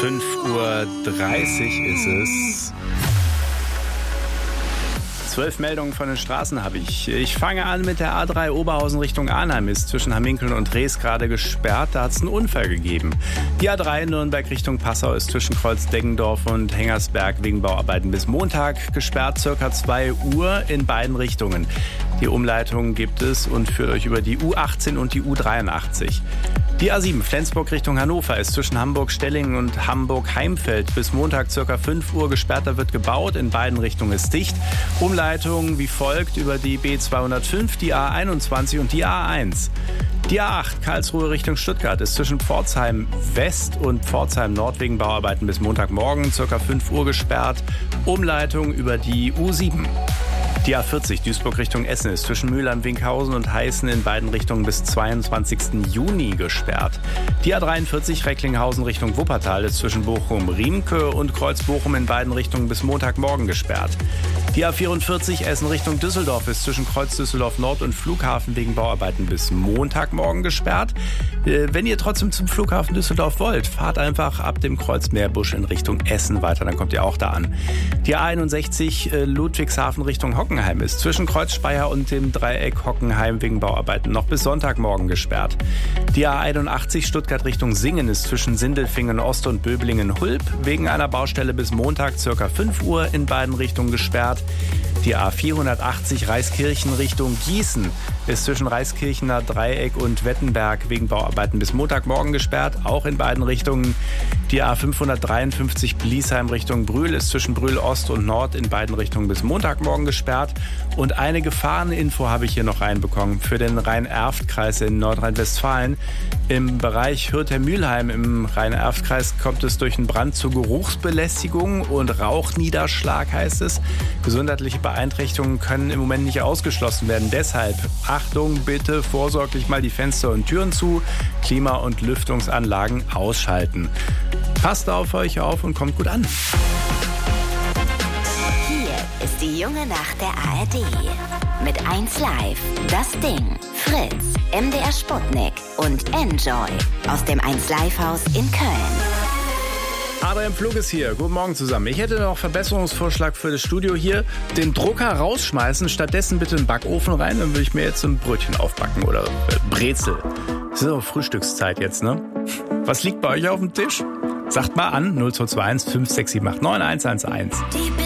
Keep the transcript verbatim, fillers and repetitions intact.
fünf Uhr dreißig ist es. Zwölf Meldungen von den Straßen habe ich. Ich fange an mit der A drei Oberhausen Richtung Arnheim. Ist zwischen Hamminkeln und Rees gerade gesperrt. Da hat es einen Unfall gegeben. Die A drei Nürnberg Richtung Passau ist zwischen Kreuz Deggendorf und Hengersberg wegen Bauarbeiten bis Montag gesperrt. Circa zwei Uhr in beiden Richtungen. Die Umleitung gibt es und führt euch über die U achtzehn und die U dreiundachtzig. Die A sieben Flensburg Richtung Hannover ist zwischen Hamburg-Stellingen und Hamburg-Heimfeld bis Montag ca. fünf Uhr gesperrt. Da wird gebaut. In beiden Richtungen ist dicht. Umleitung wie folgt über die B zweihundertfünf, die A einundzwanzig und die A eins. Die A acht Karlsruhe Richtung Stuttgart ist zwischen Pforzheim West und Pforzheim Nord wegen Bauarbeiten bis Montagmorgen ca. fünf Uhr gesperrt. Umleitung über die U sieben. Die A vierzig Duisburg Richtung Essen ist zwischen Mülheim-Winkhausen und Heißen in beiden Richtungen bis zweiundzwanzigsten Juni gesperrt. Die A dreiundvierzig Recklinghausen Richtung Wuppertal ist zwischen Bochum-Riemke und Kreuz-Bochum in beiden Richtungen bis Montagmorgen gesperrt. Die A vierundvierzig Essen Richtung Düsseldorf ist zwischen Kreuz Düsseldorf Nord und Flughafen wegen Bauarbeiten bis Montagmorgen gesperrt. Wenn ihr trotzdem zum Flughafen Düsseldorf wollt, fahrt einfach ab dem Kreuz Meerbusch in Richtung Essen weiter, dann kommt ihr auch da an. Die A einundsechzig Ludwigshafen Richtung Hockenheim ist zwischen Kreuz Speyer und dem Dreieck Hockenheim wegen Bauarbeiten noch bis Sonntagmorgen gesperrt. Die A einundachtzig Stuttgart Richtung Singen ist zwischen Sindelfingen Ost und Böblingen-Hulb wegen einer Baustelle bis Montag ca. fünf Uhr in beiden Richtungen gesperrt. Die A vierhundertachtzig Reiskirchen Richtung Gießen ist zwischen Reiskirchener Dreieck und Wettenberg wegen Bauarbeiten bis Montagmorgen gesperrt, auch in beiden Richtungen. Die A fünfhundertdreiundfünfzig Bliesheim Richtung Brühl ist zwischen Brühl Ost und Nord in beiden Richtungen bis Montagmorgen gesperrt. Und eine Gefahreninfo habe ich hier noch reinbekommen für den Rhein-Erft-Kreis in Nordrhein-Westfalen. Im Bereich Hürther-Mülheim im Rhein-Erft-Kreis kommt es durch einen Brand zu Geruchsbelästigung und Rauchniederschlag, heißt es. Gesundheitliche Beeinträchtigungen können im Moment nicht ausgeschlossen werden. Deshalb Achtung, bitte vorsorglich mal die Fenster und Türen zu, Klima- und Lüftungsanlagen ausschalten. Passt auf euch auf und kommt gut an. Hier ist die junge Nacht der A R D. Mit eins Live, Das Ding, Fritz, M D R Sputnik und Enjoy aus dem eins Live Haus in Köln. Adrian Pflug ist hier. Guten Morgen zusammen. Ich hätte noch Verbesserungsvorschlag für das Studio hier. Den Drucker rausschmeißen, stattdessen bitte einen Backofen rein. Dann würde ich mir jetzt ein Brötchen aufbacken oder Brezel. Es ist auch Frühstückszeit jetzt, ne? Was liegt bei euch auf dem Tisch? Sagt mal an null zwei zwei eins fünf sechs sieben acht neun eins eins eins.